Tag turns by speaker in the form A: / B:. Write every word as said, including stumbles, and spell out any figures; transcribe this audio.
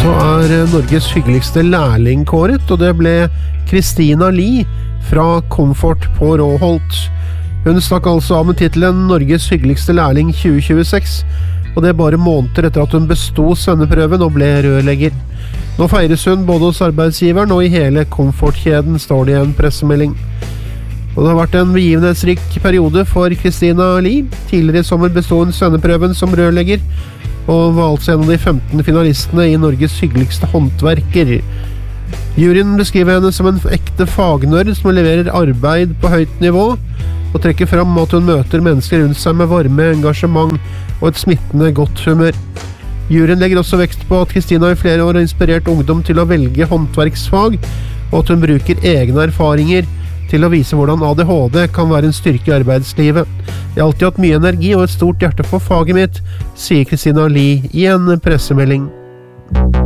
A: Så er Norges hyggeligste lærling kåret, og det ble Kristina Lie fra Comfort på Råholt. Hun stakk altså av med titelen Norges hyggeligste lærling tjue tjueseks, og det bare måneder etter at hun bestod svenneprøven og ble rørlegger. Nå feires hun både hos arbeidsgiveren og i hele Comfort-kjeden, står det i en pressemelding. Og det har vært en begivenhetsrik periode for Kristina Lie. Tidligere i sommer bestod hun svenneprøven som rørlegger, og var altså en av de femten finalistene i Norges hyggeligste håndverker. Juryen beskriver henne som en ekte fagnørd som leverer arbeid på høyt nivå, og trekker fram at hun møter mennesker rundt seg med varme, engasjement og et smittende godt humør. Juryen legger også vekt på at Kristina i flere år har inspirert ungdom til å velge håndverksfag, og at hun bruker egne erfaringer til å vise hvordan A D H D kan være en styrke i arbeidslivet. Jeg har alltid hatt mye energi og et stort hjerte for faget mitt, sier Kristina Lie i en pressemelding.